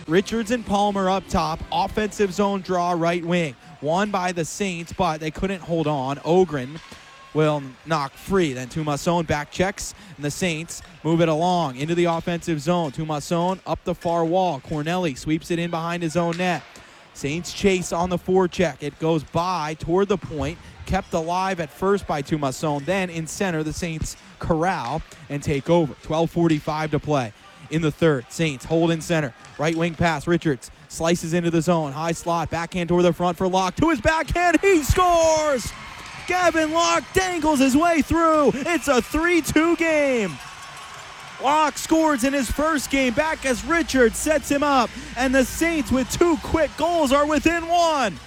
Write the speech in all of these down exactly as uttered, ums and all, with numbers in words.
Richards and Palmer up top. Offensive zone draw right wing. Won by the Saints, but they couldn't hold on. Ogren will knock free. Then Tumasson back checks, and the Saints move it along into the offensive zone. Tumasson up the far wall. Corneli sweeps it in behind his own net. Saints chase on the forecheck. It goes by toward the point, kept alive at first by Tumasson. Then in center, the Saints corral and take over. twelve forty-five to play in the third. Saints hold in center. Right wing pass. Richards slices into the zone. High slot. Backhand toward the front for Locke. To his backhand. He scores! Gavin Locke dangles his way through. It's a three two game. Locke scores in his first game back as Richards sets him up, and the Saints with two quick goals are within one.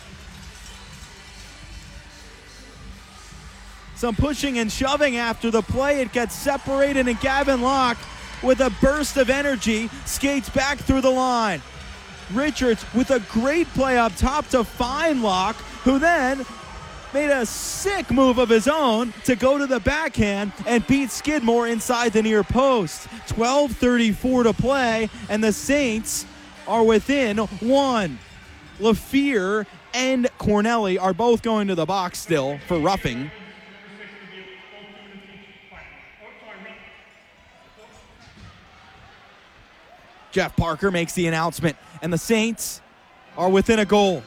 Some pushing and shoving after the play. It gets separated, and Gavin Locke, with a burst of energy, skates back through the line. Richards with a great play up top to find Locke, who then made a sick move of his own to go to the backhand and beat Skidmore inside the near post. twelve thirty-four to play, and the Saints are within one. LaFear and Corneli are both going to the box still for roughing. Jeff Parker makes the announcement, and the Saints are within a goal.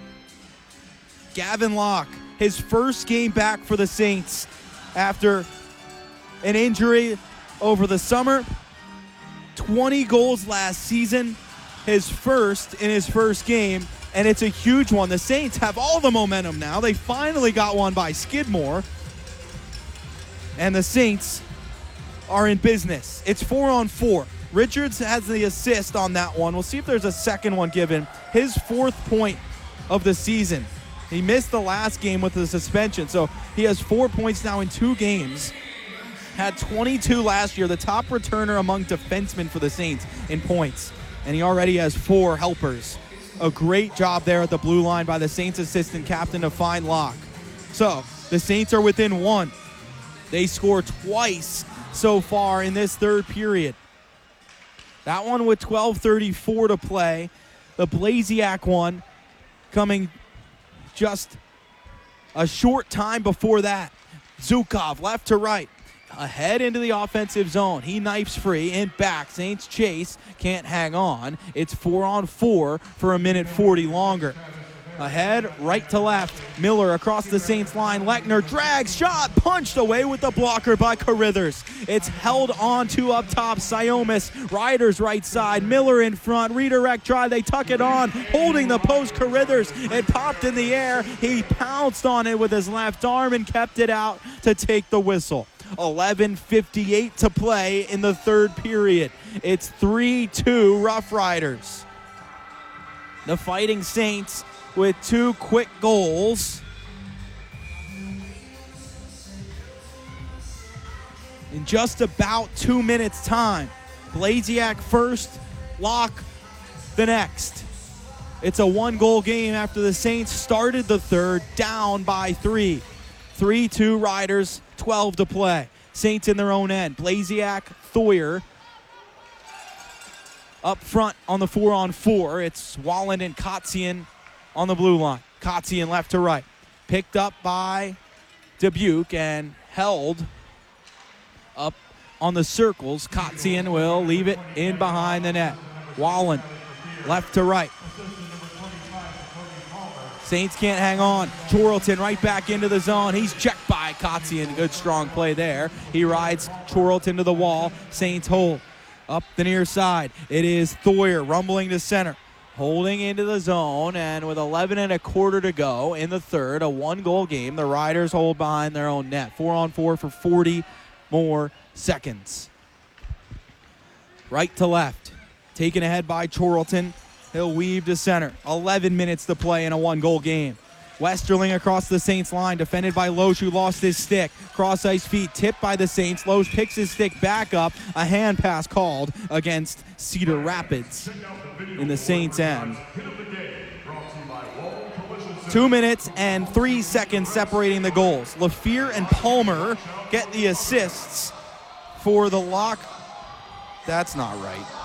Gavin Locke, his first game back for the Saints after an injury over the summer. twenty goals last season, his first in his first game, and it's a huge one. The Saints have all the momentum now. They finally got one by Skidmore, and the Saints are in business. It's four on four. Richards has the assist on that one. We'll see if there's a second one given. His fourth point of the season. He missed the last game with the suspension, so he has four points now in two games. Had twenty-two last year, the top returner among defensemen for the Saints in points, and he already has four helpers. A great job there at the blue line by the Saints assistant captain to find Locke. So the Saints are within one. They score twice so far in this third period. That one with twelve thirty-four to play. The Blasiak one coming just a short time before that. Zukov left to right. Ahead into the offensive zone. He knifes free and back. Saints chase. Can't hang on. It's four on four for a minute forty longer. Ahead, right to left. Miller across the Saints line. Lechner drags, shot, punched away with the blocker by Carithers. It's held on to up top. Siomis, Riders right side. Miller in front. Redirect try. They tuck it on. Holding the post, Carithers. It popped in the air. He pounced on it with his left arm and kept it out to take the whistle. eleven fifty-eight to play in the third period. It's three two Rough Riders. The Fighting Saints with two quick goals. In just about two minutes time. Blasiak first, Locke the next. It's a one-goal game after the Saints started the third down by three. three two Riders, twelve to play. Saints in their own end. Blasiak, Thoyer up front on the four on four. It's Wallen and Kotzian on the blue line. Kotzian left to right. Picked up by Dubuque and held up on the circles. Kotzian will leave it in behind the net. Wallen left to right. Saints can't hang on. Chorlton right back into the zone. He's checked by Kotzian. Good strong play there. He rides Chorlton to the wall. Saints hold up the near side. It is Thoyer rumbling to center. Holding into the zone, and with eleven and a quarter to go in the third, a one-goal game, the Riders hold behind their own net. Four on four for forty more seconds. Right to left. Taken ahead by Chorlton. He'll weave to center. eleven minutes to play in a one-goal game. Westerling across the Saints line, defended by Loesch, who lost his stick. Cross-ice feet, tipped by the Saints. Loesch picks his stick back up. A hand pass called against Cedar Rapids in the Saints' end. Two minutes and three seconds separating the goals. LaFear and Palmer get the assists for the Locke. That's not right.